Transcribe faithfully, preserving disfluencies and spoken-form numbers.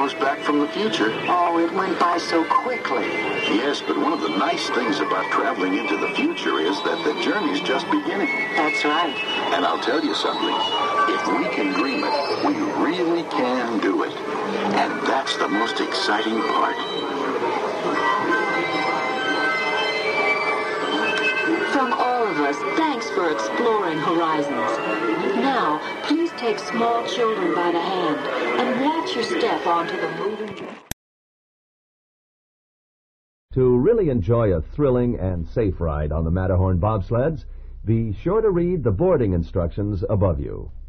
comes back from the future. Oh, it went by so quickly. Yes, but one of the nice things about traveling into the future is that the journey's just beginning. That's right. And I'll tell you something. If we can dream it, we really can do it. And that's the most exciting part. From all of us, thanks for exploring horizons. Now, please take small children by the hand and watch your step onto the moving... To really enjoy a thrilling and safe ride on the Matterhorn bobsleds, be sure to read the boarding instructions above you.